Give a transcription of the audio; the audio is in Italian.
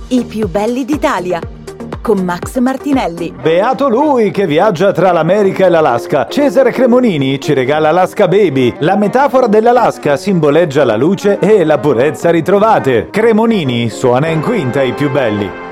I più belli d'Italia, con Max Martinelli. Beato lui che viaggia tra l'America e l'Alaska. Cesare Cremonini ci regala Alaska Baby. La metafora dell'Alaska simboleggia la luce e la purezza ritrovate. Cremonini suona in quinta i più belli.